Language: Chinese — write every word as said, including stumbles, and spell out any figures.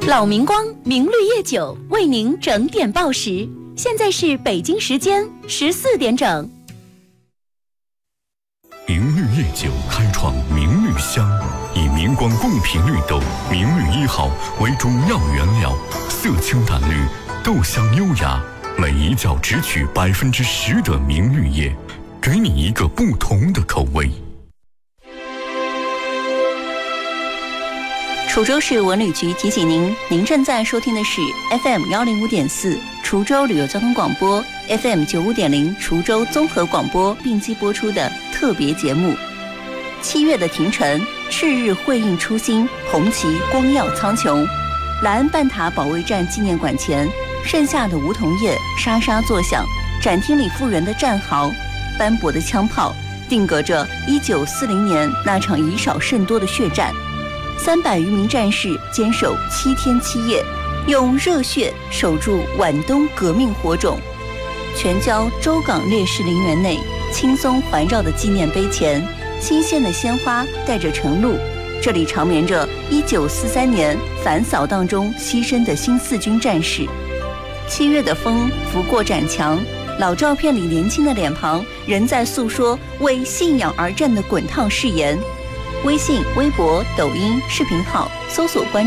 老明光明绿叶酒为您整点报时，现在是北京时间十四点整。 明绿叶酒开创明绿香，以明光贡品绿豆明绿一号为主要原料，色清淡绿，豆香优雅，每一窖只取百分之十的明绿叶，给你一个不同的口味。 滁州市文旅局提醒您，您正在收听的是 F M 幺零五点四滁州旅游交通广播 ，F M 九五点零滁州综合广播并机播出的特别节目。七月的庭城，赤日辉映初心，红旗光耀苍穹。莱恩半塔保卫战纪念馆前，盛夏的梧桐叶沙沙作响，展厅里复原的战壕，斑驳的枪炮，定格着一九四零年那场以少胜多的血战。三百余名战士坚守七天七夜，用热血守住皖东革命火种。全郊周岗烈士陵园内，轻松环绕的纪念碑前，新鲜的鲜花带着晨露，这里长眠着一九四三年反扫荡中牺牲的新四军战士。七月的风拂过展墙，老照片里年轻的脸庞仍在诉说为信仰而战的滚烫誓言。微信、微博、抖音视频号搜索关注